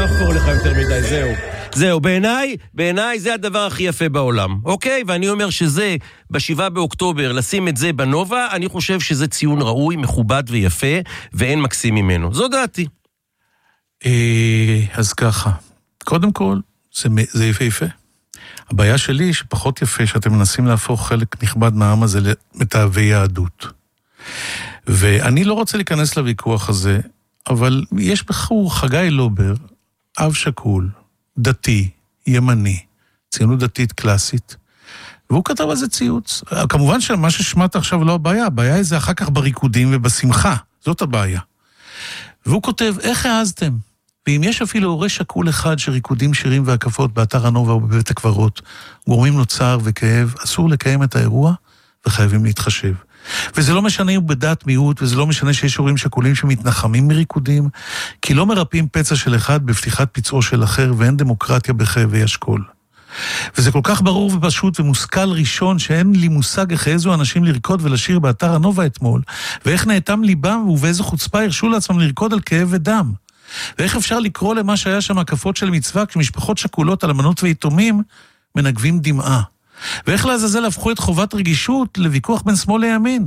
לחפור לך יותר מדי, זהו, בעיניי זה הדבר הכי יפה בעולם, אוקיי? ואני אומר שזה, ב7 באוקטובר, לשים את זה בנובה, אני חושב שזה ציון ראוי, מכובד ויפה, ואין מקסים ממנו. זו דעתי. אז ככה, קודם כל, זה יפה. הבעיה שלי היא שפחות יפה שאתם מנסים להפוך חלק נכבד מהעם הזה למתאהבי יהדות. ואני לא רוצה להיכנס לוויכוח הזה, אבל יש בחור חגי לובר, אב שקול, דתי, ימני, ציונות דתית קלאסית, והוא כתב על זה ציוץ. כמובן שמה ששמעת עכשיו לא הבעיה, הבעיה היא זה אחר כך בריקודים ובשמחה, זאת הבעיה. והוא כותב, איך העזתם? ואם יש אפילו הורה שקול אחד שריקודים שירים והקפות באתר הנובה או בבית הקברות, גורמים לו צער וכאב, אסור לקיים את האירוע וחייבים להתחשב. וזה לא משנה הוא בדעת מיעוט, וזה לא משנה שיש הורים שקולים שמתנחמים מריקודים, כי לא מרפאים פצע של אחד בפתיחת פצעו של אחר, ואין דמוקרטיה בכאבי אשכול. וזה כל כך ברור ופשוט ומושכל ראשון, שאין לי מושג איך העזו אנשים לרקוד ולשיר באתר הנובה אתמול, ואיך נאטם ליבם ובאיזו חוצפה הרשו לעצמם לרקוד על כאב ודם. ואיך אפשר לקרוא למה שהיה שם הקפות של מצווה, כשמשפחות שקולות, אלמנות ויתומים מנגבים דמעה. ואיך לעזאזל הפכו את חובת רגישות לוויכוח בין שמאל לימין.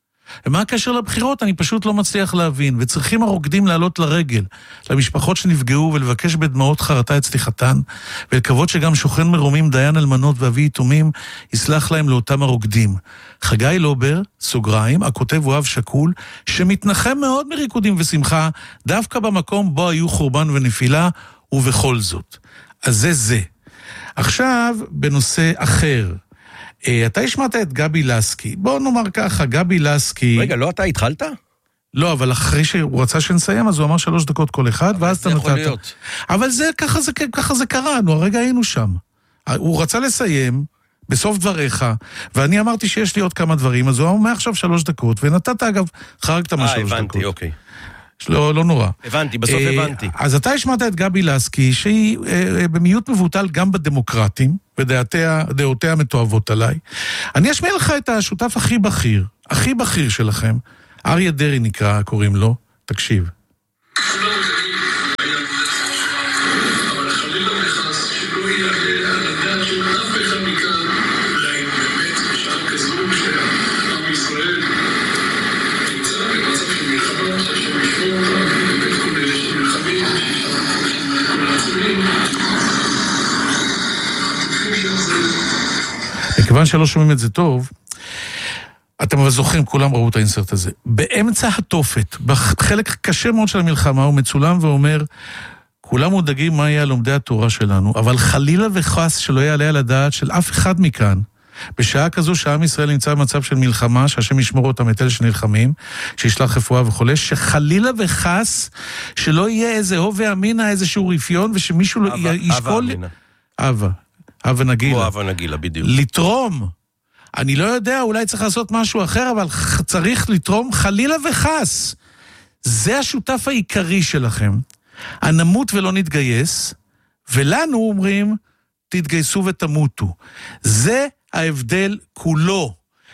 ומה הקשר לבחירות? אני פשוט לא מצליח להבין, וצריכים הרוקדים לעלות לרגל, למשפחות שנפגעו ולבקש בדמעות חרטה את סליחתן, ולקוות שגם שוכן מרומים דיין אלמנות ואבי יתומים, יסלח להם לאותם הרוקדים. חגי לובר, סוגריים, הכותב הוא אב שקול, שמתנחם מאוד מריקודים ושמחה, דווקא במקום בו היו חורבן ונפילה, ובכל זאת. אז זה. עכשיו, בנושא אחר, אתה השמעת את גבי לסקי. בוא נאמר ככה, גבי לסקי... רגע, לא אתה התחלת? לא, אבל אחרי שהוא רצה שנסיים, אז הוא אמר 3 דקות כל אחד, ואז אתה נתת. אבל זה, ככה זה קרה, הרגע היינו שם. הוא רצה לסיים, בסוף דבריך, ואני אמרתי שיש לי עוד כמה דברים, אז הוא אומר עכשיו 3 דקות, ונתת אגב, חרגת מה 3 דקות. הבנתי, אוקיי. לא נורא. הבנתי, בסוף הבנתי. אז אתה השמעת את גבי לסקי, שהיא במיעוט מבוטל גם בדמוקרטים, ודעותיה מתואבות עליי. אני אשמיע לך את השותף הכי בכיר שלכם, אריה דרעי נקרא, קוראים לו, תקשיב. מכיוון שלא שומעים את זה טוב, אתם זוכרים, כולם ראו את האינסרט הזה. באמצע התופת, בחלק קשה מאוד של המלחמה, הוא מצולם ואומר, כולם מודאגים מה יהיה לומדי התורה שלנו, אבל חלילה וחס שלא יעלה על הדעת של אף אחד מכאן, בשעה כזו שעם ישראל נמצא במצב של מלחמה, שהשם ישמור אותם את אלה שנלחמים, שישלח רפואה וכו', שחלילה וחס שלא יהיה איזה הווה אמינה, איזשהו רפיון, ושמישהו ישקול... אבא נגילה. אבא נגילה, בדיוק. לתרום. אני לא יודע, אולי צריך לעשות משהו אחר, אבל צריך לתרום חלילה וחס. זה השותף העיקרי שלכם. הנמות ולא נתגייס, ולנו אומרים, תתגייסו ותמותו. זה ההבדל כולו.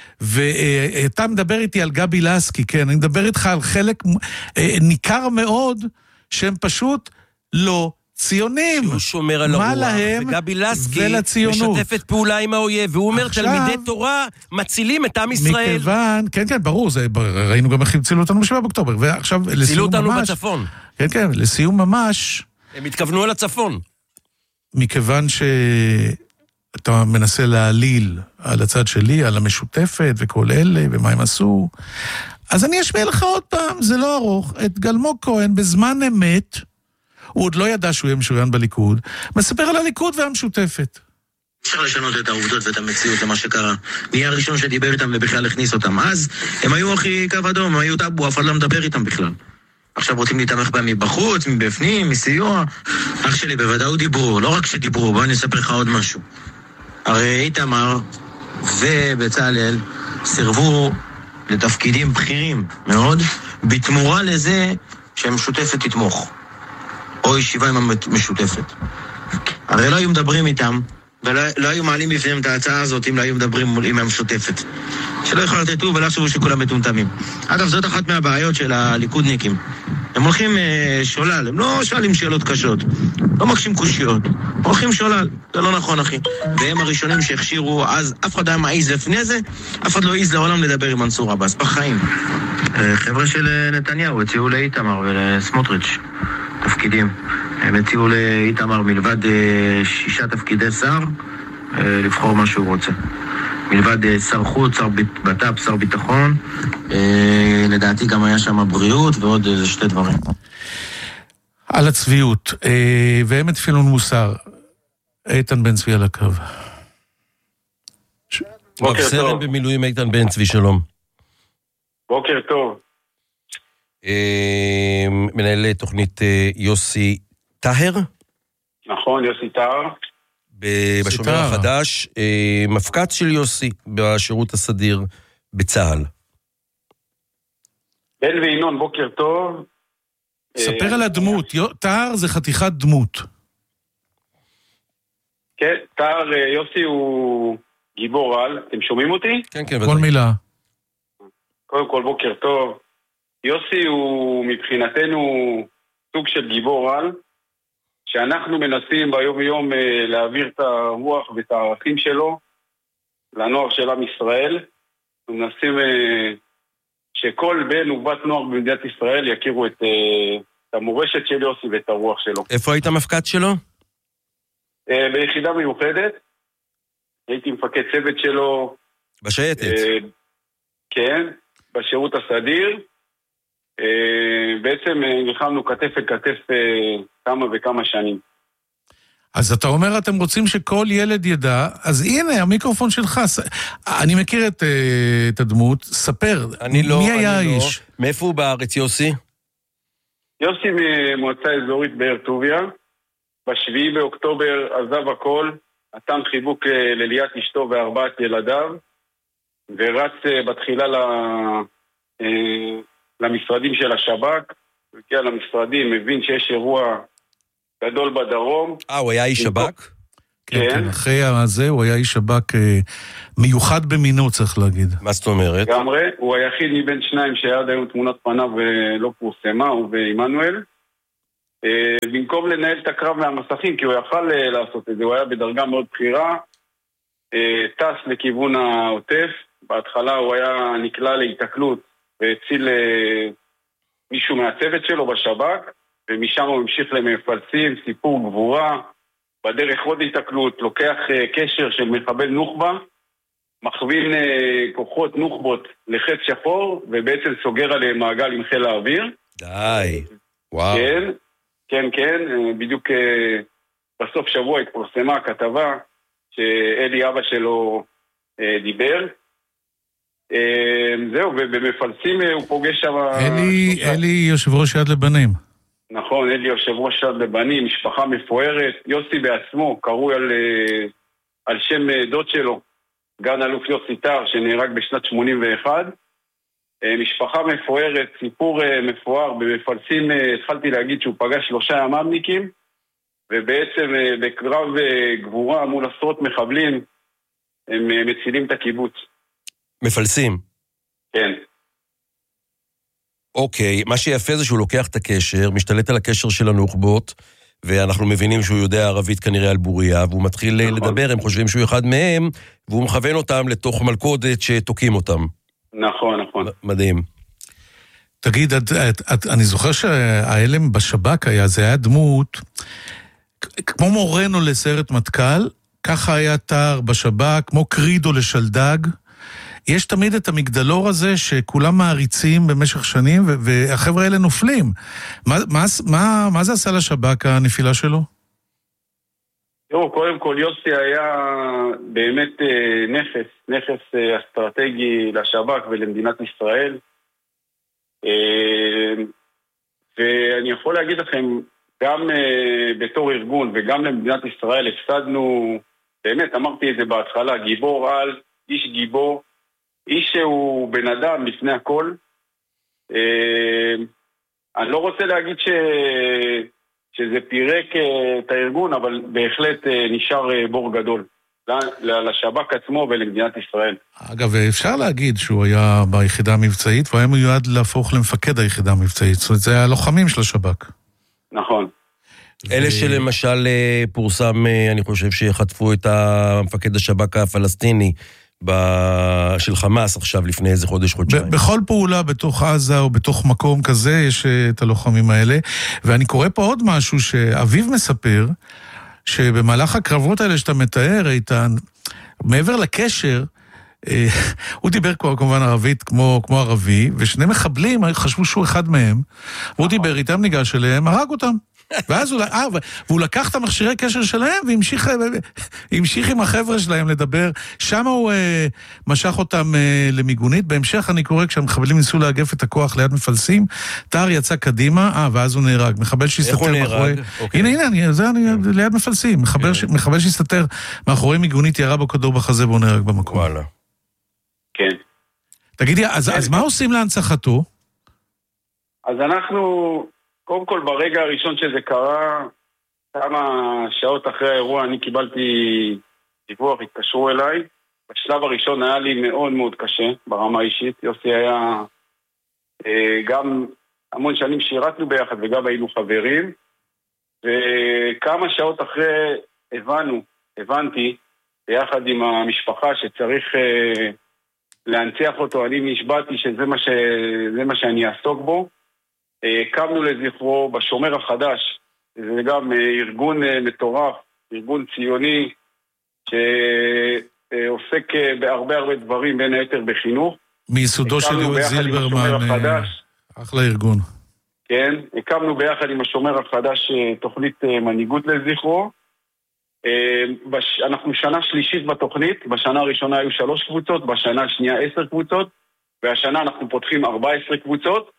ואתה מדבר איתי על גבי לסקי, כן, אני מדבר איתך על חלק ניכר מאוד, שהם פשוט לא ציונים. שהוא שומר על הרוח, וגבי לסקי משתפת פעולה עם האויב, והוא אומר, תלמידי תורה מצילים את עם ישראל. מכיוון, כן, ברור, ראינו גם איך הצילו אותנו ב7 באוקטובר, ועכשיו לסיום ממש... הצילו אותנו בצפון. כן, לסיום ממש... הם התכוונו על הצפון. מכיוון שאתה מנסה להעליל על הצד שלי, על המשותפת וכל אלה, ומה הם עשו, אז אני אשמיע לך עוד פעם, זה לא ארוך, את גלמוג כהן בזמן אמת, הוא עוד לא ידע שהוא יהיה משוריין בליכוד, מספר על הליכוד והמשותפת. אפשר לשנות את העובדות ואת המציאות למה שקרה. נהיה הראשון שדיבר איתם ובכלל הכניס אותם. אז הם היו הכי קו אדום, הם היו טאבו, אף אחד לא מדבר איתם בכלל. עכשיו רוצים להתאמך בהם מבחוץ, מבפנים, מסיוע. אח שלי בוודאות דיברו, לא רק שדיברו, בוא אני אספר לך עוד משהו. הרי איתמר ובצלאל סירבו לתפקידים בכירים מאוד, בתמורה לזה שהמשותפת תתמוך. או ישיבה עם המשותפת. הרי לא היו מדברים איתם, ולא היו מעלים בפניהם את ההצעה הזאת, אם לא היו מדברים עם המשותפת. שלא יחרטטו ולא חשבו שכולם מטומטמים. אגב, זאת אחת מהבעיות של הליכודניקים. הם הולכים שולל, הם לא שואלים שאלות קשות, לא מקשים קושיות, הולכים שולל, זה לא נכון אחי. והם הראשונים שהכשירו, אז אף אחד היה מעיז לפני זה, אף אחד לא העיז לעולם לדבר עם מנסור עבאס, בחיים. חבר'ה של נתניהו הציעו לאיתמר ולסמוטריץ' תפקידים. הם הציעו לאיתמר מלבד 6 תפקידי שר, לבחור מה שהוא רוצה. מלבד שר חוץ, שר בט"פ, שר ביטחון, לדעתי גם היה שם בריאות ועוד 2 דברים. על הצביעות, והם את פילון מוסר, איתן בן צבי על הקו. רב סרן במילואים איתן בן צבי, שלום. בוקר טוב. מנהל תוכנית יוסי טהר? נכון, יוסי טהר. בשומר החדש, מפקד של יוסי בשירות הסדיר בצה"ל. בן וינון, בוקר טוב. ספר על הדמות, טהר זה חתיכת דמות. כן, טהר, יוסי הוא גיבור על, אתם שומעים אותי? כן, כן. כל מילה. קודם כל, בוקר טוב. יוסי הוא מבחינתנו סוג של גיבור על, שאנחנו מנסים ביום יום להעביר את הרוח ואת הערכים שלו לנוער של עם ישראל. מנסים שכל בן ובת נוער במדינת ישראל יכירו את המורשת של יוסי ואת הרוח שלו. איפה היית מפקד שלו? ביחידה מיוחדת. הייתי מפקד צוות שלו. בשייטת? כן, בשירות הסדיר. בעצם נלחמנו כתף אל כתף כמה וכמה שנים. אז אתה אומר, אתם רוצים שכל ילד ידע, אז הנה, המיקרופון שלך, אני מכיר את הדמות, ספר, מי היה האיש? מאיפה הוא בארץ, יוסי? יוסי ממועצה אזורית באר טוביה, ב7 באוקטובר עזב הכל, נתן חיבוק לליאת אשתו ו4 ילדיו, ורץ בתחילה למשרדים של השב"כ, הגיע למשרדים, מבין שיש אירוע גדול בדרום. הוא היה איש שב"כ? כן, אחרי הזה הוא היה איש שב"כ מיוחד במינו, צריך להגיד. מה זאת אומרת? גמרי, הוא היחיד מבין 2 שעד היום תמונת פניו לא פורסמה, הוא ועמנואל. במקום לנהל את הקרב מהמסכים, כי הוא יכל לעשות את זה, הוא היה בדרגה מאוד בחירה, טס לכיוון העוטף, בהתחלה הוא היה נקלע להתקלות, והציל מישהו מהצוות שלו בשב"כ, ומשם הוא המשיך למפלסים, סיפור גבורה, בדרך עוד התקלות, לוקח קשר של מחבל נוח'בה, מכווין כוחות נוח'בות לחץ שחור, ובעצם סוגר עליהם מעגל עם חיל האוויר. די, וואו. כן, בדיוק בסוף שבוע התפרסמה כתבה שאלי אבא שלו דיבר. זהו, ובמפלסים הוא פוגש שם... אלי יושב ראש יד לבנים. נכון, אלי יושב ראש יד לבנים, משפחה מפוארת, יוסי בעצמו, קרוי על שם דוד שלו, גן אלוף יוסי טהר, שנהרג בשנת 81. משפחה מפוארת, סיפור מפואר, במפלסים התחלתי להגיד שהוא פגש 3 ימ"מניקים, ובעצם בקרב גבורה מול עשרות מחבלים, הם מצילים את הקיבוץ. מפלסים? כן. אוקיי, מה שיפה זה שהוא לוקח את הקשר, משתלט על הקשר של הנוח'בות, ואנחנו מבינים שהוא יודע ערבית כנראה על בוריה, והוא מתחיל לדבר, הם חושבים שהוא אחד מהם, והוא מכוון אותם לתוך מלכודת שתוקים אותם. נכון. מדהים. תגיד, אני זוכר שהאלם בשב"כ זה היה דמות, כמו מורנו לסיירת מטכ"ל, ככה היה טהר בשב"כ, כמו קרידו לשלדג, יש תמיד את המגדלור הזה שכולם מעריצים במשך שנים, והחבר'ה האלה נופלים. מה זה עשה לשב"כ הנפילה שלו? תראו, קודם כל יוסי היה באמת נכס אסטרטגי לשב"כ ולמדינת ישראל. ואני יכול להגיד לכם, גם בתור ארגון וגם למדינת ישראל הפסדנו, באמת אמרתי את זה בהתחלה, גיבור על, איש גיבור, איש שהוא בן אדם לפני הכל. אני לא רוצה להגיד שזה פירק את הארגון, אבל בהחלט נשאר בור גדול. לשב"כ עצמו ולמדינת ישראל. אגב, אפשר להגיד שהוא היה ביחידה המבצעית, והוא היה מיועד להפוך למפקד היחידה המבצעית. זאת אומרת, זה היה לוחמים של השב"כ. נכון. אלה שלמשל פורסם, אני חושב שחטפו את המפקד השב"כ הפלסטיני של חמאס עכשיו לפני איזה חודש-חודשיים. בכל פעולה בתוך עזה או בתוך מקום כזה יש את הלוחמים האלה. ואני קורא פה עוד משהו שאביב מספר, שבמהלך הקרבות האלה שאתה מתאר, איתן, מעבר לקשר, הוא דיבר כמובן ערבית כמו ערבי, ושני מחבלים חשבו שהוא אחד מהם, והוא דיבר איתם, ניגש אליהם, הרג אותם. ואז והוא לקח את המכשירי קשר שלהם, והמשיך עם החבר'ה שלהם לדבר. שם הוא משך אותם למיגונית. בהמשך אני קורא, כשהמחבלים ניסו לאגף את הכוח ליד מפלסים, טהר יצא קדימה, ואז הוא נהרג. מחבל שהסתתר מאחורי... הנה, זה ליד מפלסים. מחבל שהסתתר מאחורי מיגונית, ירה בו כדור בחזה, והוא נהרג במקום. וואלה. כן. תגידי, אז מה עושים להנצחתו? אז אנחנו... קודם כל, ברגע הראשון שזה קרה, כמה שעות אחרי האירוע, אני קיבלתי דיווח, התקשרו אליי. בשלב הראשון היה לי מאוד מאוד קשה, ברמה האישית. יוסי היה גם המון שנים שירתנו ביחד וגם היינו חברים. וכמה שעות אחרי הבנתי, ביחד עם המשפחה שצריך להנציח אותו, אני נשבעתי שזה מה שאני אעסוק בו. קמנו לזכרו בשומר החדש, זה גם ארגון מטורף, ארגון ציוני שעוסק בהרבה דברים, בין היתר בחינוך. מיסודו של יואל זילברמן, אחלה ארגון. כן, הקמנו ביחד עם השומר החדש תוכנית מנהיגות לזכרו. אנחנו שנה שלישית בתוכנית, בשנה הראשונה היו 3 קבוצות, בשנה השנייה 10 קבוצות, והשנה אנחנו פותחים 14 קבוצות.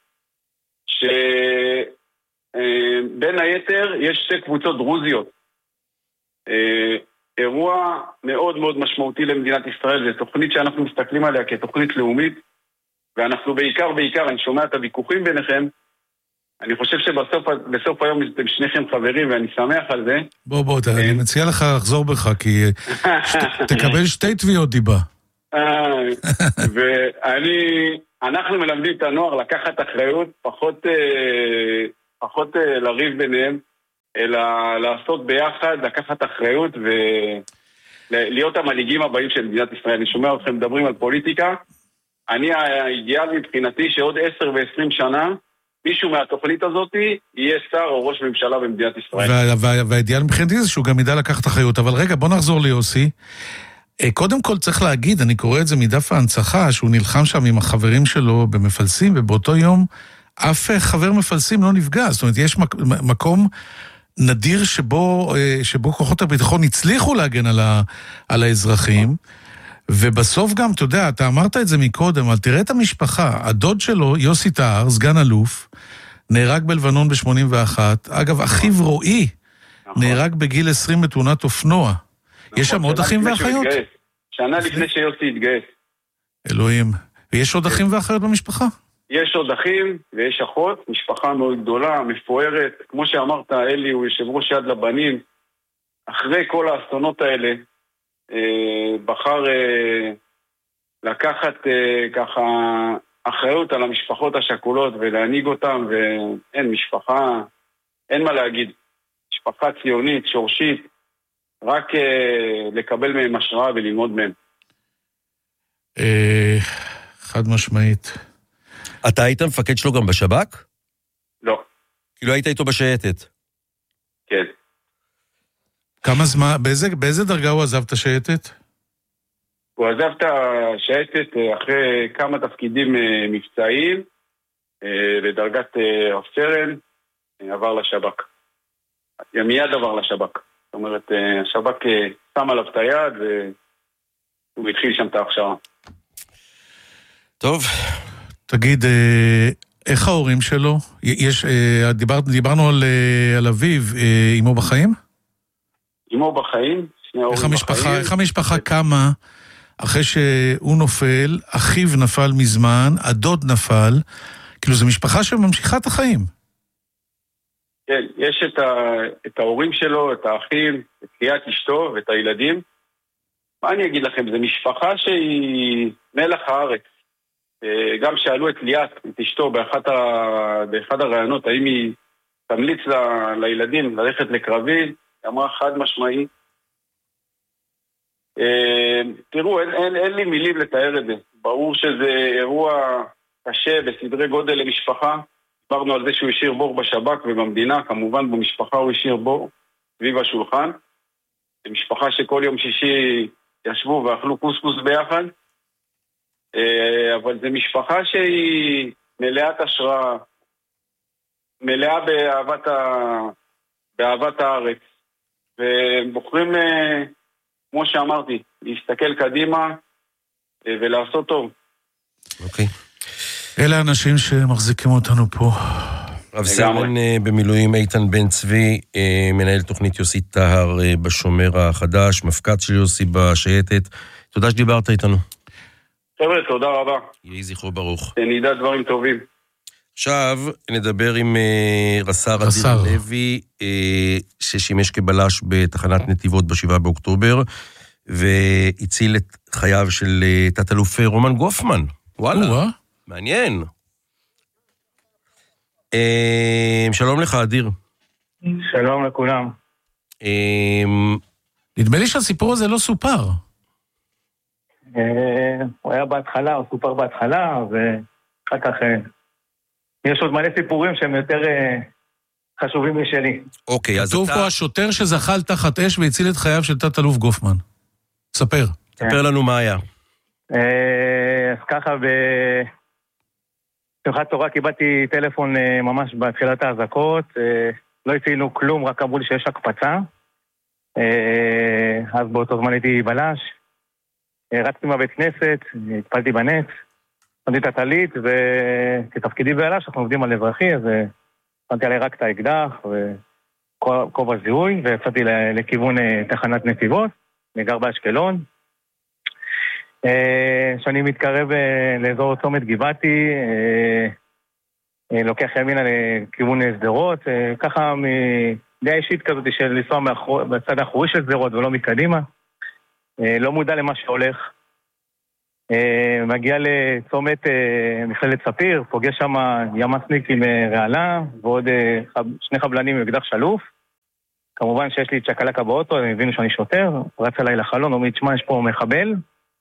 שבין היתר יש 2 קבוצות דרוזיות. אירוע מאוד מאוד משמעותי למדינת ישראל, זו תוכנית שאנחנו מסתכלים עליה כתוכנית לאומית, ואנחנו בעיקר, אני שומע את הוויכוחים ביניכם, אני חושב שבסוף היום אתם שניכם חברים, ואני שמח על זה. בוא, אני מציע לך לחזור בך, כי תקבל 2 תביעות דיבה. אנחנו מלמדים את הנוער לקחת אחריות, פחות לריב ביניהם, אלא לעשות ביחד, לקחת אחריות ולהיות המנהיגים הבאים של מדינת ישראל. אני שומע אתכם מדברים על פוליטיקה, אני האידיאל מבחינתי שעוד 10 ו-20 שנה, מישהו מהתוכנית הזאת יהיה שר או ראש ממשלה במדינת ישראל. והאידיאל מבחינתי זה שהוא גם ידע לקחת אחריות. אבל רגע, בוא נחזור ליוסי. קודם כל צריך להגיד, אני קורא את זה מדף ההנצחה, שהוא נלחם שם עם החברים שלו במפלסים, ובאותו יום אף חבר מפלסים לא נפגע. זאת אומרת, יש מקום נדיר שבו כוחות הביטחון הצליחו להגן על האזרחים, ובסוף גם, אתה יודע, אתה אמרת את זה מקודם, אבל תראה את המשפחה, הדוד שלו, יוסי טהר, סגן אלוף, נהרג בלבנון ב-81, אגב, אחיו רועי, נהרג בגיל 20 בתאונת אופנוע. יש שם עוד אחים ואחיות? שנה לפני שיוסי התגייס. אלוהים. ויש עוד אחים ואחיות במשפחה? יש עוד אחים ויש אחות, משפחה מאוד גדולה, מפוארת. כמו שאמרת, אלי הוא יושב ראש יד לבנים. אחרי כל האסונות האלה, בחר לקחת ככה אחריות על המשפחות השכולות ולהנהיג אותם, ואין משפחה, אין מה להגיד. משפחה ציונית, שורשית, רק לקבל מהם השראה וללמוד מהם. חד משמעית. אתה היית מפקד שלו גם בשב"כ? לא. כאילו היית איתו בשייטת? כן. כמה זמן, באיזה דרגה הוא עזב את השייטת? הוא עזב את השייטת אחרי כמה תפקידים מבצעיים, לדרגת רב-סרן, עבר לשב"כ. מיד עבר לשב"כ. זאת אומרת, השב"כ שם עליו את היד, והוא התחיל שם את ההכשרה. טוב. תגיד, איך ההורים שלו? דיברנו על אביו, אמו בחיים? אמו בחיים, שני ההורים בחיים. איך המשפחה קמה אחרי שהוא נופל, אחיו נפל מזמן, הדוד נפל, כאילו זו משפחה שממשיכה את החיים. כן, יש את ההורים שלו, את האחים, את קריאת אשתו ואת הילדים, מה אני אגיד לכם, זו משפחה שהיא מלח הארץ. גם שאלו את ליאת, את אשתו, באחד הרעיונות, האם היא תמליץ לילדים ללכת לקרבי, היא אמרה חד משמעי. תראו, אין לי מילים לתאר את זה. ברור שזה אירוע קשה בסדרי גודל למשפחה. דיברנו על זה שהוא השאיר בור בשב"כ ובמדינה, כמובן במשפחה הוא השאיר בור סביב השולחן. זו משפחה שכל יום שישי ישבו ואכלו קוסקוס ביחד. אבל זו משפחה שהיא מלאת השראה, מלאה באהבת הארץ. ובוחרים, כמו שאמרתי, להסתכל קדימה ולעשות טוב. אוקיי. אלה האנשים שמחזיקים אותנו פה. רב סרן במילואים איתן בן צבי, מנהל תוכנית יוסי טהר בשומר החדש, מפקד של יוסי בשייטת. תודה שדיברת איתנו. חבר'ה, תודה רבה. יהי זכרו ברוך. נדע דברים טובים. עכשיו נדבר עם רס"ר אדיר לוי, ששימש כבלש בתחנת נתיבות ב7 באוקטובר, והציל את חייו של תת-אלוף רומן גופמן. וואלה, מעניין. שלום לך, אדיר. שלום לכולם. נדמה לי שהסיפור הזה לא סופר. הוא היה בהתחלה, הוא סופר בהתחלה, ואחר כך יש עוד מלא סיפורים שהם יותר חשובים משלי. אוקיי, אז כתוב פה השוטר שזחל תחת אש והציל את חייו של תת-אלוף גופמן. ספר. ספר לנו מה היה. אז ככה, בשמחת תורה קיבלתי טלפון ממש בתחילת ההזקות, לא הצילו כלום, רק אמרו לי שיש הקפצה. אז באותו זמן הייתי בלש, רצתי מהבית כנסת, התפלתי בנץ, שמתי את הטלית, וכתפקידי בלש אנחנו עובדים על אזרחי, אז שמתי עליי רק את האקדח וכובע זיהוי, ויצאתי לכיוון תחנת נתיבות, אני גר באשקלון. כשאני מתקרב לאזור צומת גבעתי, לוקח ימינה לכיוון שדרות, ככה מדעה אישית כזאת של לנסוע בצד האחורי של שדרות ולא מקדימה, לא מודע למה שהולך. מגיע לצומת מכללת ספיר, פוגש שם ימ"סניק עם רעלה ועוד שני חבלנים עם אקדח שלוף. כמובן שיש לי צ'קלקה באוטו, הם הבינו שאני שוטר, רץ עליי לחלון, אומר, תשמע, יש פה מחבל.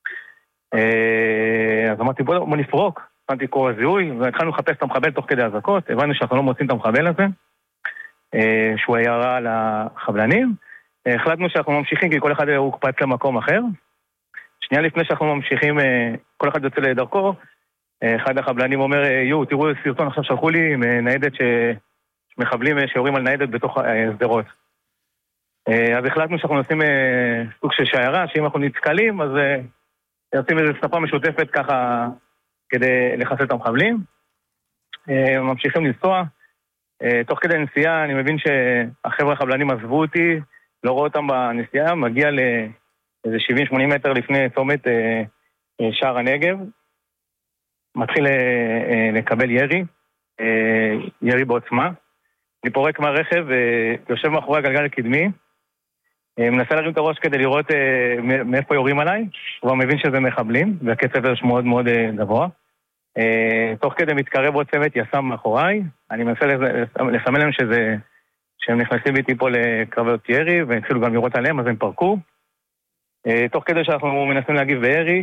אז אמרתי, בוא נפרוק, שמתי כובע זיהוי, והתחלנו לחפש את המחבל תוך כדי הזקות, הבנו שאנחנו לא מוצאים את המחבל הזה, שהוא היה רע על החבלנים. החלטנו שאנחנו ממשיכים, כי כל אחד הוא קפץ למקום אחר. שנייה לפני שאנחנו ממשיכים, כל אחד יוצא לדרכו, אחד החבלנים אומר, תראו סרטון עכשיו שלחו לי עם ניידת שמחבלים שיורים על ניידת בתוך סדרות. אז החלטנו שאנחנו נוסעים סוג של שיירה, שאם אנחנו נתקלים, אז יוצאים איזו סנפה משותפת ככה כדי לחסל את המחבלים. ממשיכים לנסוע. תוך כדי נסיעה אני מבין שהחבר'ה החבלנים עזבו אותי, לא רואה אותם בנסיעה, מגיע לאיזה 70-80 מטר לפני צומת שער הנגב, מתחיל לקבל ירי בעוצמה. אני פורק מהרכב ויושב מאחורי הגלגל הקדמי, מנסה להרים את הראש כדי לראות מאיפה יורים עליי, הוא מבין שזה מחבלים, והקצב יש מאוד מאוד גבוה. תוך כדי מתקרב עוד צוות יס"מ מאחוריי, אני מנסה לסמן להם שהם נכנסים איתי פה לקרבות ירי, והתחילו גם לראות עליהם, אז הם פרקו. תוך כדי שאנחנו מנסים להגיב בירי,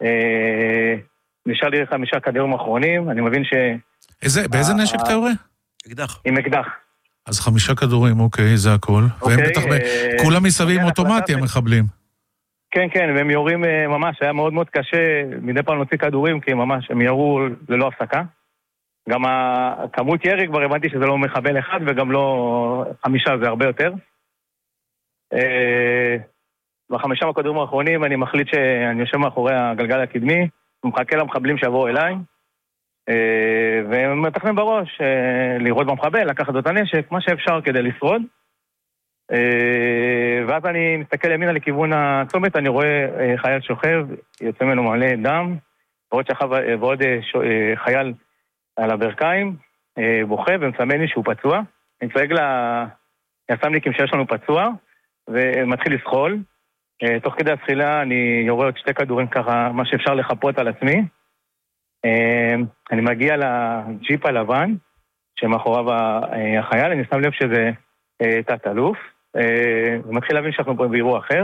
נשאר לי 5 כדורים אחרונים, אני מבין באיזה נשק אתה יורה? אקדח. עם אקדח. אז 5 כדורים, אוקיי, זה הכל. והם בטח כולם מסביב אוטומטי, המחבלים. כן, כן, והם יורים ממש, היה מאוד מאוד קשה, מדי פעם נוציא כדורים, כי ממש הם ירו ללא הפסקה. גם הכמות ירי כבר הבנתי שזה לא מחבל אחד, וגם לא 5, זה הרבה יותר. ב5 הכדורים האחרונים אני מחליט שאני יושב מאחורי הגלגל הקדמי, ומחכה למחבלים שיבואו אליי, והם מתכנן בראש לראות במחבל, לקחת את הנשק, מה שאפשר כדי לשרוד. ואז אני מסתכל ימינה לכיוון הצומת, אני רואה חייל שוכב, יוצא ממנו מלא דם, ועוד חייל על הברכיים, בוכה ומסמן לי שהוא פצוע. אני צועק ליס"מניקים שיש לנו פצוע, ומתחיל לסחול. תוך כדי התחילה אני יורה עוד 2 כדורים ככה, מה שאפשר לחפות על עצמי. אני מגיע לג'יפ הלבן, שמאחוריו החייל, אני שם לב שזה תת-אלוף, ומתחיל להבין שאנחנו פה באירוע אחר.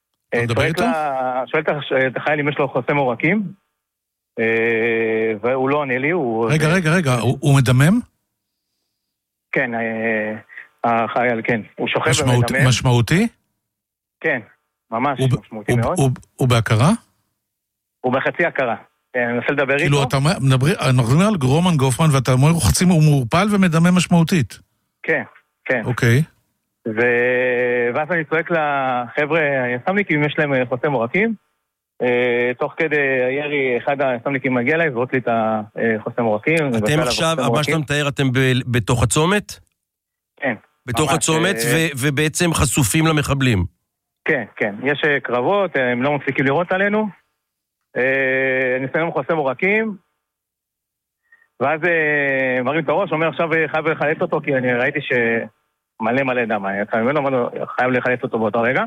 שואל את החייל אם יש לו חוסם עורקים, והוא לא עונה לי. רגע, הוא מדמם? כן, החייל, כן. הוא שוכב ומדמם. משמעותי? כן, ממש משמעותי מאוד. הוא בהכרה? הוא בחצי הכרה. אני מנסה לדבר איתו. כאילו, אנחנו מדברים על רומן גופמן, ואתה אומר, הוא מעורפל ומדמם משמעותית. כן, כן. אוקיי. ואז אני צועק לחבר'ה היס"מניקים, אם יש להם חוסם עורקים. תוך כדי הירי, אחד היס"מניקים מגיע אליי, זורק לי את החוסם עורקים. אתם עכשיו, מה שאתה מתאר, אתם בתוך הצומת? כן. בתוך הצומת, ובעצם חשופים למחבלים. כן, כן. יש קרבות, הם לא מפסיקים לראות עלינו. אני שם חוסם עורקים, ואז מרים את הראש, אומר עכשיו חייב לחלץ אותו, כי אני ראיתי שמלא דם, חייב לחלץ אותו באותו רגע.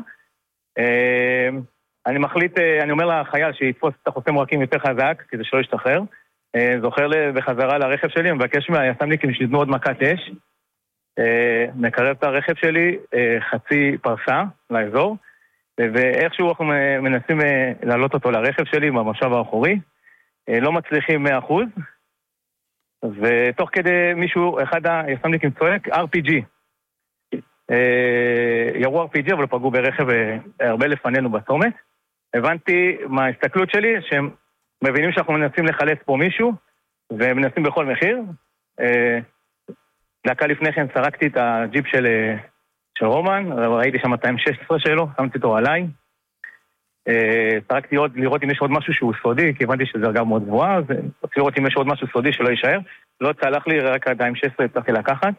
אני מחליט, אני אומר לחייל שיתפוס את החוסם עורקים יותר חזק, כדי שלא ישתחרר, זוכר בחזרה לרכב שלי, מבקש מהיס"מניקים שיתנו עוד מכת אש, מקרב את הרכב שלי חצי פרסה לאזור, ואיכשהו אנחנו מנסים להעלות אותו לרכב שלי במושב האחורי, לא מצליחים 100%, ותוך כדי מישהו, אחד היס"מניקים צועק, RPG. ירו RPG, אבל פגעו ברכב הרבה לפנינו בצומת. הבנתי מההסתכלות שלי שהם מבינים שאנחנו מנסים לחלץ פה מישהו, ומנסים בכל מחיר. דקה לפני כן סרקתי את הג'יפ של רומן, ראיתי שם 216 שלו, שמתי אותו עליי. סרקתי עוד לראות אם יש עוד משהו שהוא סודי, כי הבנתי שזה דרגה מאוד גבוהה, אז רציתי לראות אם יש עוד משהו סודי שלא יישאר. לא צלח לי, רק 216 הצלחתי לקחת.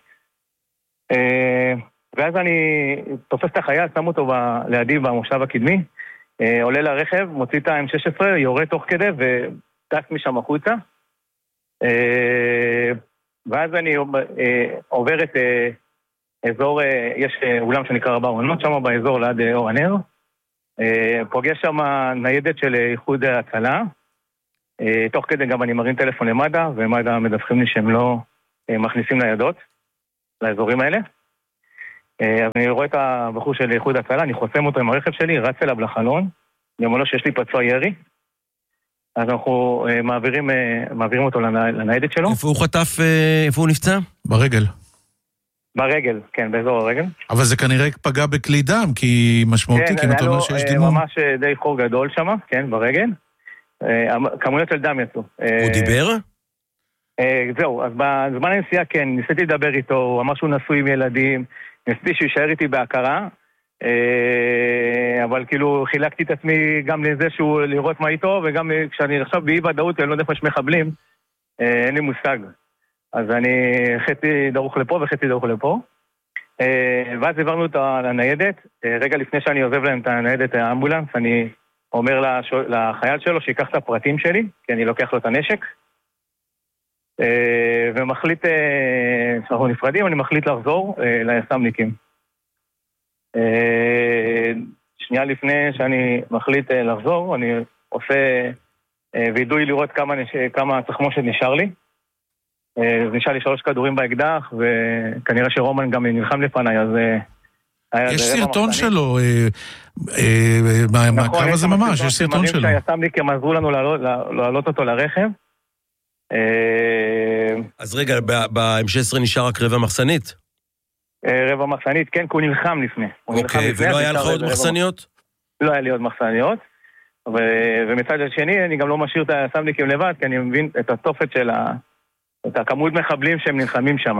ואז אני תופס את החייל, שם אותו לידי במושב הקדמי, עולה לרכב, מוציא את ה-M16, יורה תוך כדי וטס משם החוצה. ואז אני עובר את אזור, יש אולם שנקרא רבה עונות שם באזור ליד אור הנר, פוגש שם ניידת של איחוד הצלה, תוך כדי גם אני מרים טלפון למד"א, ומד"א מדווחים לי שהם לא מכניסים ניידות לאזורים האלה. אז אני רואה את הבחור של איחוד הצלה, אני חוסם אותו עם הרכב שלי, רץ אליו לחלון, אני אומר לו שיש לי פצוע ירי, אז אנחנו מעבירים אותו לניידת שלו. איפה הוא חטף, איפה הוא נפצע? ברגל. ברגל, כן, באזור הרגל. אבל זה כנראה פגע בכלי דם, כי משמעותי, כי אם אתה אומר שיש דימום. כן, ממש די חור גדול שם, כן, ברגל. כמויות של דם יצאו. הוא דיבר? זהו, אז בזמן הנסיעה כן, ניסיתי לדבר איתו, הוא אמר שהוא נשוי עם ילדים, ניסיתי שהוא יישאר איתי בהכרה, אבל כאילו חילקתי את עצמי גם לזה שהוא לראות מה איתו, וגם כשאני עכשיו באי ודאות, אני לא יודע איפה יש מחבלים, אין לי מושג. אז אני חצי דרוך לפה וחצי דרוך לפה. ואז עברנו אותה לניידת, רגע לפני שאני עוזב להם את הניידת האמבולנס, אני אומר לחייל שלו שיקח את הפרטים שלי, כי אני לוקח לו את הנשק, ומחליט, שאנחנו נפרדים, אני מחליט לחזור ליס"מניקים. שנייה לפני שאני מחליט לחזור, אני עושה וידוי לראות כמה תחמושת נשאר לי. נשאר לי 3 כדורים באקדח, וכנראה שרומן גם נלחם לפניי, אז... יש סרטון שלו, מהקרב הזה ממש, יש סרטון שלו. שהיס"מניקים עזרו לנו להעלות אותו לרכב. אז רגע, ב-M16 נשאר רק רבע מחסנית? רבע מחסנית, כן, כי הוא נלחם לפני. אוקיי, ולא היה לך עוד מחסניות? לא היה לי עוד מחסניות, ומצד השני אני גם לא משאיר את היס"מניקים לבד, כי אני מבין את התופת של את הכמות מחבלים שהם נלחמים שם.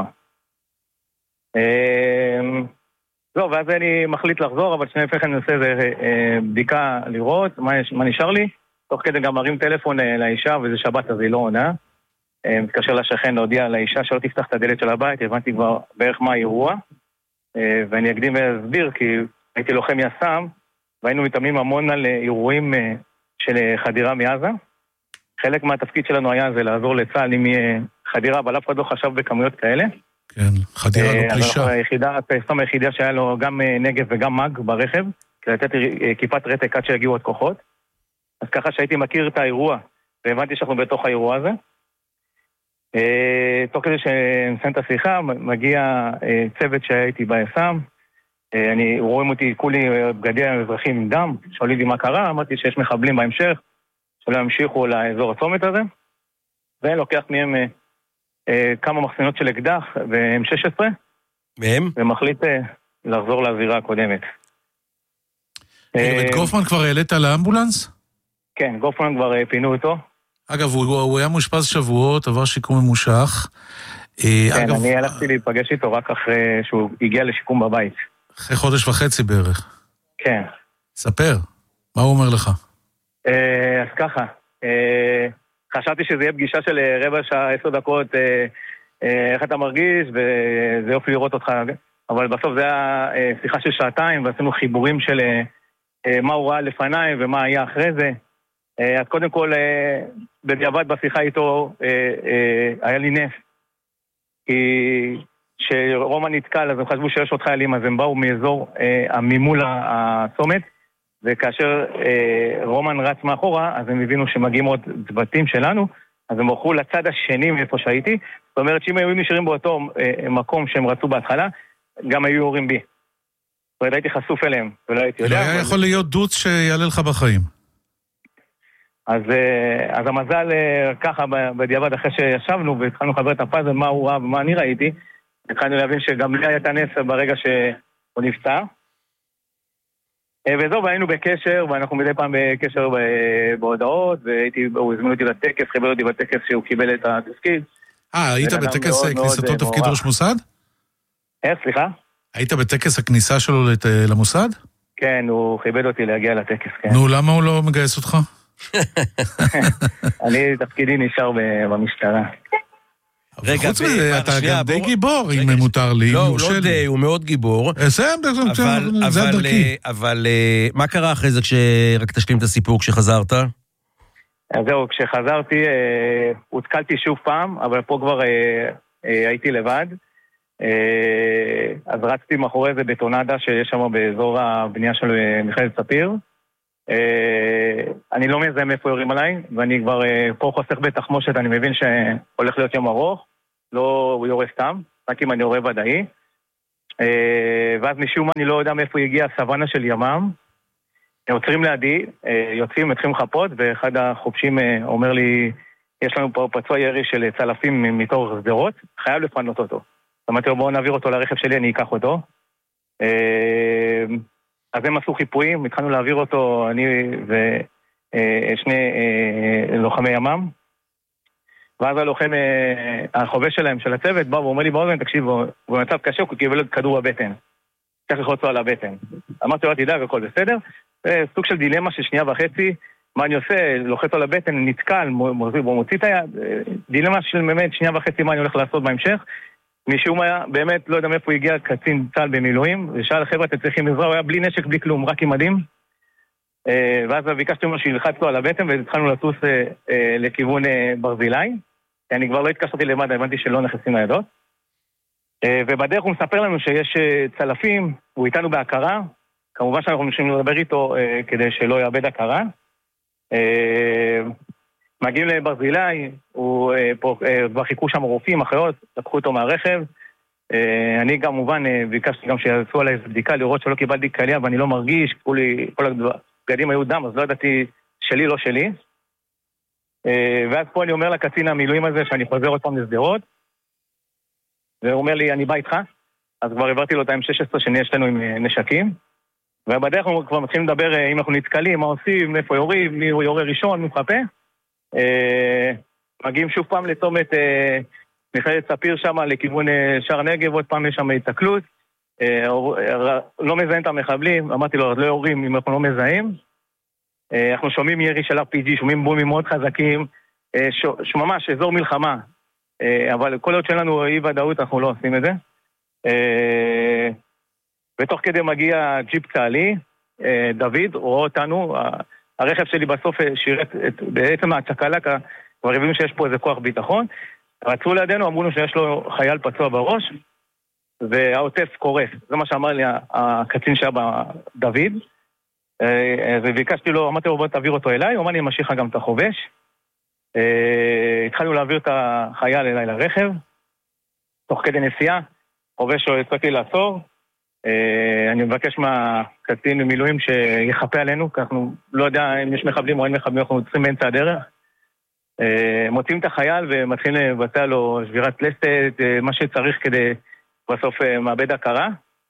לא, ואז אני מחליט לחזור, אבל שני לפני אני עושה איזה בדיקה לראות מה נשאר לי, תוך כדי גם מרים טלפון לאישה, וזה שבת אז היא לא עונה. מתקשר לשכן להודיע לאישה שלא תפתח את הדלת של הבית, הבנתי כבר בערך מה האירוע, ואני אקדים ואסביר, כי הייתי לוחם יס"מ, והיינו מתאמנים המון על אירועים של חדירה מעזה. חלק מהתפקיד שלנו היה זה לעזור לצה"ל אם יהיה חדירה, אבל אף אחד לא חשב בכמויות כאלה. כן, חדירה לא פלישה. אז היחידה, הפסם היחידה שהיה לו גם נגב וגם מג ברכב, לתת כיפת רתק עד שיגיעו עוד כוחות. אז ככה שהייתי מכיר את האירוע, והבנתי שאנחנו בתוך האירוע הזה. תוך כדי שנסיים את השיחה, מגיע צוות שהייתי ביס"מ, רואים אותי כולי בגדי האזרחים עם דם, שואלים לי מה קרה, אמרתי שיש מחבלים בהמשך, שלא ימשיכו לאזור הצומת הזה, ולוקח מהם כמה מחסנות של אקדח, והם 16, מהם? ומחליט לחזור לזירה הקודמת. את גופמן כבר העלית לאמבולנס? כן, גופמן כבר פינו אותו. אגב, הוא היה מושפז שבועות, עבר שיקום ממושך. כן, אני הלכתי להיפגש איתו רק אחרי שהוא הגיע לשיקום בבית. אחרי חודש וחצי בערך. כן. ספר, מה הוא אומר לך? אז ככה, חשבתי שזה יהיה פגישה של רבע שעה, 10 דקות, איך אתה מרגיש, וזה יופי לראות אותך, אבל בסוף זה היה שיחה של 2 שעתיים, ועשינו חיבורים של מה הוא ראה לפניי ומה היה אחרי זה. אז קודם כל, בדיעבד בשיחה איתו, היה לי נס. כי כשרומן נתקל, אז הם חשבו שיש עוד חיילים, אז הם באו מאזור ממול הצומת, וכאשר רומן רץ מאחורה, אז הם הבינו שמגיעים עוד צוותים שלנו, אז הם הולכו לצד השני מאיפה שהייתי. זאת אומרת שאם היו נשארים באותו מקום שהם רצו בהתחלה, גם היו יורים בי. זאת אומרת, הייתי חשוף אליהם, ולא הייתי יודע. לא היה יכול להיות דוץ שיעלה לך בחיים. אז המזל ככה בדיעבד אחרי שישבנו והתחלנו לחבר את הפאזל, מה הוא ראה ומה אני ראיתי, התחלנו להבין שגם לי היה את הנס ברגע שהוא נפצע. וזהו, והיינו בקשר, ואנחנו מדי פעם בקשר בהודעות, והוא הזמין אותי לטקס, חיבר אותי בטקס שהוא קיבל את התפקיד. היית בטקס כניסתו תפקיד ראש מוסד? סליחה? היית בטקס הכניסה שלו למוסד? כן, הוא חיבר אותי להגיע לטקס, כן. נו, למה הוא לא מגייס אותך? אני תפקידי נשאר במשטרה. רגע, חוץ מזה, אתה גם די גיבור, אם מותר לי. לא, הוא לא די, הוא מאוד גיבור. זה הדרכי. אבל מה קרה אחרי זה כשרק תשלים את הסיפור כשחזרת? אז זהו, כשחזרתי, הותקלתי שוב פעם, אבל פה כבר הייתי לבד. אז רצתי מאחורי איזה בטונדה שיש שם באזור הבנייה של מיכאל ספיר. אני לא מזהה מאיפה יורים עליי, ואני כבר פה חוסך בתחמושת, אני מבין שהולך להיות יום ארוך, לא הוא יורה סתם, רק אם אני יורה ודאי. ואז משום מה אני לא יודע מאיפה הגיע הסוואנה של ימם, עוצרים לידי, יוצאים, מתחילים לחפות, ואחד החופשים אומר לי, יש לנו פה פצוע ירי של צלפים מתוך שדרות, חייב לפנות אותו. אמרתי לו, בואו נעביר אותו לרכב שלי, אני אקח אותו. אז הם עשו חיפויים, התחלנו להעביר אותו, אני ושני לוחמי ימ"מ, ואז הלוחם, החובש שלהם, של הצוות, בא ואומר לי באוזן, תקשיב, הוא במצב קשה, הוא קיבל כדור בבטן. צריך לחוץ לו על הבטן. אמרתי לו, תדאג, הכל בסדר. סוג של דילמה של 1.5 שנייה, מה אני עושה? לוחץ לו לבטן, נתקל, מוציא את היד, דילמה של באמת 1.5 שנייה, מה אני הולך לעשות בהמשך. משום היה, באמת לא יודע מאיפה הוא הגיע קצין צה"ל במילואים, ושאל חבר'ה, אתם צריכים עזרה, הוא היה בלי נשק, בלי כלום, רק עם מדים. ואז ביקשתי ממנו שילחץ לו על הבטן, והתחלנו לטוס לכיוון ברזילי. אני כבר לא התקשרתי למד"א, הבנתי שלא נכנסים לידות. ובדרך הוא מספר לנו שיש צלפים, הוא איתנו בהכרה, כמובן שאנחנו נשאים לדבר איתו כדי שלא יאבד הכרה. מגיעים לברזילי, הוא פה כבר חיכו שם רופאים, אחיות, לקחו אותו מהרכב. אני כמובן ביקשתי גם שיעשו עליי איזו בדיקה, לראות שלא קיבלתי קלייה ואני לא מרגיש, כל הבגדים היו דם, אז לא ידעתי שלי, לא שלי. ואז פה אני אומר לקצין המילואים הזה שאני חוזר עוד פעם לשדרות, והוא אומר לי, אני בא איתך, אז כבר העברתי לו את ה-M16 שנהיה שלנו עם נשקים, ובדרך אנחנו כבר מתחילים לדבר אם אנחנו נתקלים, מה עושים, איפה יורים, מי יורה ראשון, מי מחפה. מגיעים שוב פעם לצומת מכללת ספיר שם לכיוון שער נגב, עוד פעם יש שם התקלות, לא מזהים את המחבלים, אמרתי לו, לא יורים אם אנחנו לא מזהים. אנחנו שומעים ירי של RPG, שומעים בומים מאוד חזקים, ממש אזור מלחמה, אבל כל עוד שלנו אי ודאות אנחנו לא עושים את זה. ותוך כדי מגיע ג'יפ צה"לי, דוד, רואה אותנו, הרכב שלי בסוף שירת בעצם הצ'קלקה, כבר הבינו שיש פה איזה כוח ביטחון, רצו לידינו, אמרו לנו שיש לו חייל פצוע בראש, והעוטף קורס. זה מה שאמר לי הקצין שהיה בדוד, וביקשתי לו, אמרתי לו, בוא תעביר אותו אליי, הוא אמר לי, אני משאיר לך גם את החובש. התחלנו להעביר את החייל אליי לרכב, תוך כדי נסיעה, חובש הוא הצליח לי לעצור, אני מבקש מהקצין במילואים שיחפה עלינו, כי אנחנו לא יודע אם יש מחבלים או אין מחבלים, אנחנו צריכים באמצע הדרך. מוצאים את החייל ומתחילים לבצע לו שבירת לסת, מה שצריך כדי בסוף מאבד הכרה.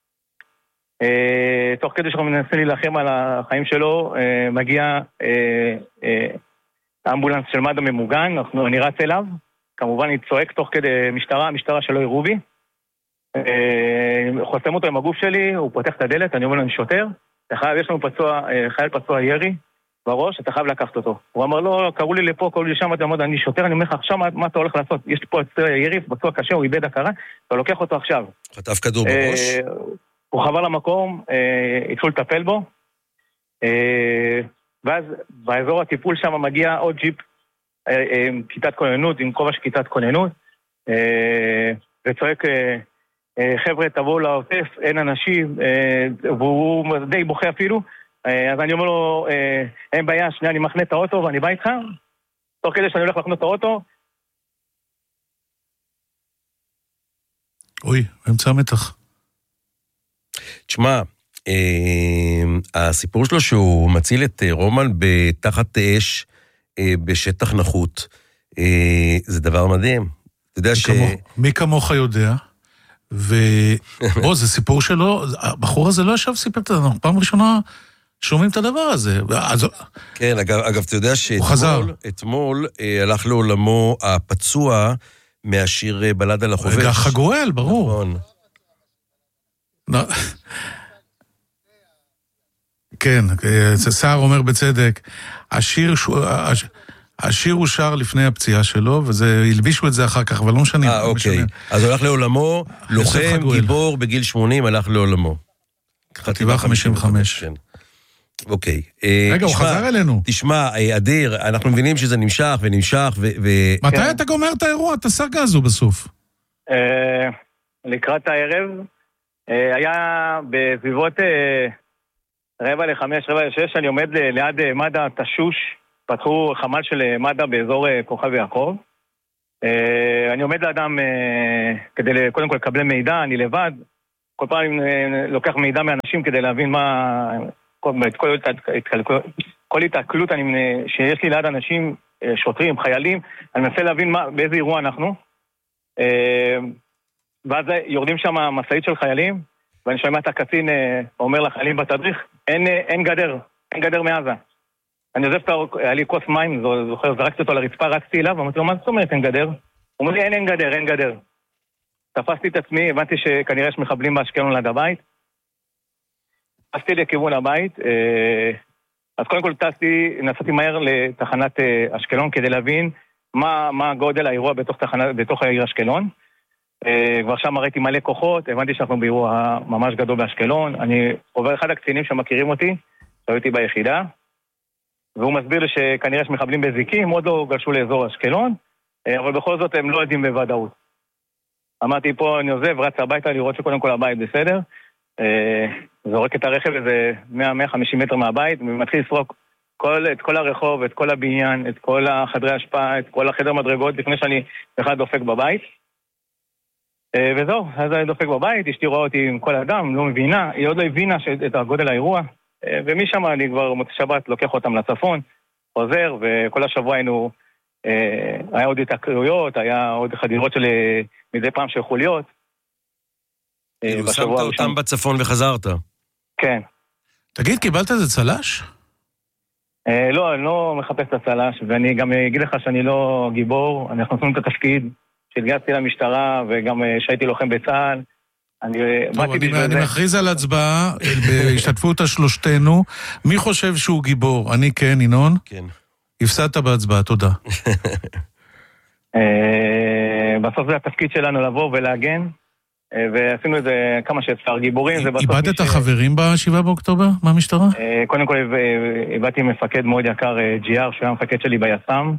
תוך כדי שאנחנו מנסים להילחם על החיים שלו, מגיע אמבולנס של מד"א ממוגן, אני רץ אליו, כמובן אני צועק תוך כדי המשטרה שלא יראו בי, חוסם אותו עם הגוף שלי, הוא פותח את הדלת, אני אומר לו, אני שוטר, יש לנו חייל פצוע ירי בראש, אתה חייב לקחת אותו. הוא אמר, לא, קראו לי לפה, קראו לי לשם, אתה אומר, אני שוטר, אני אומר לך, עכשיו מה אתה הולך לעשות? יש לי פה ירי, פצוע קשה, הוא איבד הכרה, אתה לוקח אותו עכשיו. חטף כדור בראש? הוא חבר למקום, התחילו לטפל בו, ואז באזור הטיפול שם מגיע עוד ג'יפ, כיתת כוננות, עם כובע של כיתת כוננות, וצועק, חבר'ה, תבואו לעוטף, אין אנשים, והוא די בוכה אפילו, אז אני אומר לו, אין בעיה, שנייה, אני מחנה את האוטו ואני בא איתך, תוך כדי שאני הולך לחנות את האוטו. אוי, אמצע המתח. תשמע, הסיפור שלו שהוא מציל את רומן בתחת אש בשטח נחות, זה דבר מדהים. אתה יודע מי כמוך יודע, זה סיפור שלו, הבחור הזה לא ישב סיפר את זה, פעם ראשונה שומעים את הדבר הזה. כן, אגב, אתה יודע שאתמול הלך לעולמו הפצוע מהשיר בלד על החובש. רגע, חגואל, ברור. כן, סער אומר בצדק, השיר הוא שר לפני הפציעה שלו, הלבישו את זה אחר כך, אבל לא משנה. אוקיי, אז הוא הלך לעולמו, לוחם, גיבור, בגיל 80, הלך לעולמו. חטיבה 55. אוקיי. רגע, הוא חזר אלינו. תשמע, אדיר, אנחנו מבינים שזה נמשך ונמשך, מתי אתה גומר את האירוע, את הסאגה הזו בסוף? לקראת הערב, היה בסביבות 4:45, 4:46, אני עומד ליד מד"א תשוש, פתחו חמ"ל של מד"א באזור כוכב יעקב. אני עומד לאדם כדי קודם כל לקבל מידע, אני לבד. כל פעם אני לוקח מידע מאנשים כדי להבין כל התעכלות שיש לי ליד אנשים, שוטרים, חיילים, אני מנסה להבין באיזה אירוע אנחנו. ואז יורדים שם משאית של חיילים, ואני שומע את הקצין אומר לחיילים בתדריך, אין גדר מעזה. אני עוזב היה לי כוס מים, זוכר, זרקתי אותו לרצפה, רצתי אליו, ואמרתי לו, מה זאת אומרת אין גדר? הוא אומר לי, אין גדר. תפסתי את עצמי, הבנתי שכנראה יש מחבלים באשקלון ליד הבית. טסתי לכיוון הבית, אז קודם כל נסעתי מהר לתחנת אשקלון, כדי להבין מה גודל האירוע בתוך העיר אשקלון. כבר שם ראיתי מלא כוחות, הבנתי שאנחנו באירוע ממש גדול באשקלון. אני עובר אחד הקצינים שמכירים אותי, שהייתי ביחידה, והוא מסביר לי שכנראה יש מחבלים בזיקים, עוד לא גלשו לאזור אשקלון, אבל בכל זאת הם לא יודעים בוודאות. אמרתי פה, אני עוזב, רץ הביתה לראות שקודם כל הבית בסדר, זורק את הרכב איזה 100-150 מטר מהבית, ומתחיל לסרוק את כל הרחוב, את כל הבניין, את כל החדרי השפעה, את כל החדר מדרגות, לפני שאני בכלל דופק בבית. וזהו, אז אני דופק בבית, אשתי רואה אותי עם כל אדם, לא מבינה, היא עוד לא הבינה את הגודל האירוע, ומשם אני כבר מוצא שבת לוקח אותם לצפון, חוזר, וכל השבוע היה עוד התקרויות, היה עוד חדירות של מדי פעם של חוליות. שמת אותם בצפון וחזרת. כן. תגיד, קיבלת איזה צלש? לא, אני לא מחפש את הצלש, ואני גם אגיד לך שאני לא גיבור, אנחנו עושים את התפקיד, שהתגייסתי למשטרה, וגם שהייתי לוחם בצה"ל. אני מכריז על הצבעה, בהשתתפות השלושתנו. מי חושב שהוא גיבור? אני כן, ינון? כן. הפסדת בהצבעה, תודה. בסוף זה התפקיד שלנו לבוא ולהגן, ועשינו את זה כמה שאפשר. גיבורים זה בסוף... איבדת חברים ב7 באוקטובר מהמשטרה? קודם כל איבדתי מפקד מאוד יקר, GR, שהוא היה מפקד שלי ביס"מ,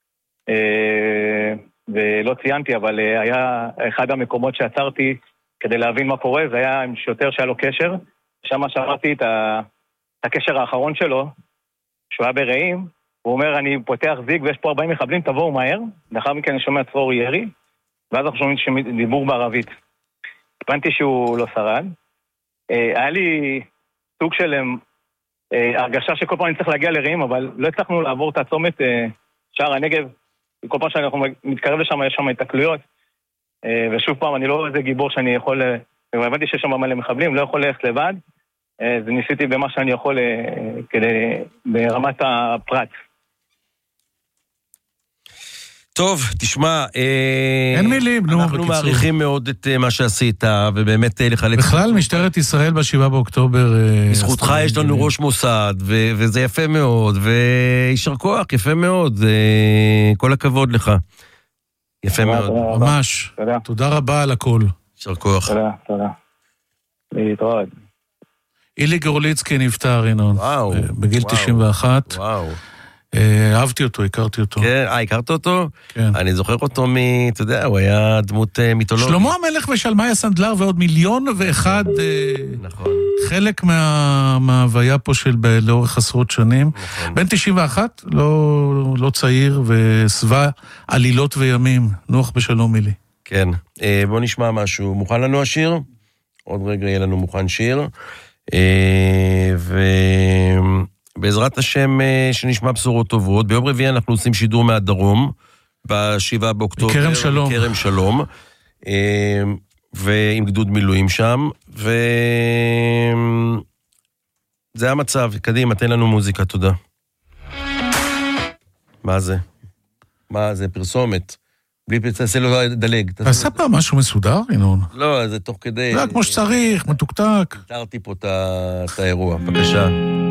ולא ציינתי, אבל היה אחד המקומות שעצרתי כדי להבין מה קורה, זה היה עם שוטר שהיה לו קשר, שם שמעתי את הקשר האחרון שלו, שהוא היה ברעים, הוא אומר, אני פותח זיג ויש פה 40 מחבלים, תבואו מהר, לאחר מכן אני שומע צרור ירי, ואז אנחנו שומעים דיבור בערבית. הבנתי שהוא לא שרד. היה לי סוג של הרגשה שכל פעם אני צריך להגיע לרעים, אבל לא הצלחנו לעבור את הצומת שער הנגב, כל פעם שאנחנו מתקרב לשם, יש שם התקלויות, ושוב פעם, אני לא איזה גיבור שאני יכול, הבנתי שיש שם מלא מחבלים, לא יכול ללכת לבד, אז ניסיתי במה שאני יכול ברמת הפרט. טוב, תשמע, אין מילים, נו, אנחנו מעריכים מאוד את מה שעשית, ובאמת לחלק... בכלל, משטרת ישראל ב7 באוקטובר... בזכותך יש לנו ראש מוסד, וזה יפה מאוד, וישר כוח, יפה מאוד, כל הכבוד לך. יפה מאוד. ממש. תודה רבה על הכל. ישר כוח. תודה. להתראות. אילי גורליצקי נפטר, ינון. וואו. בגיל 91. וואו. אהבתי אותו, הכרתי אותו. כן, הכרת אותו? כן. אני זוכר אותו אתה יודע, הוא היה דמות מיתולוגית. שלמה המלך ושלמיה סנדלר ועוד 1,000,001 נכון. חלק מההוויה פה של לאורך עשרות שנים. נכון. בן 91, לא צעיר וסבא עלילות וימים. נוח בשלום מילי. כן. בוא נשמע משהו. מוכן לנו השיר? עוד רגע יהיה לנו מוכן שיר. בעזרת השם שנשמע בשורות טובות. ביום רביעי אנחנו עושים שידור מהדרום, ב7 באוקטובר. כרם שלום. כרם שלום. ועם גדוד מילואים שם. זה המצב. קדימה, תן לנו מוזיקה, תודה. מה זה? מה זה? פרסומת. בלי תעשה לו דלג. תעשה פעם משהו מסודר, ינון. לא, זה תוך כדי... זה כמו שצריך, מתוקתק. תרתי פה את האירוע. בבקשה.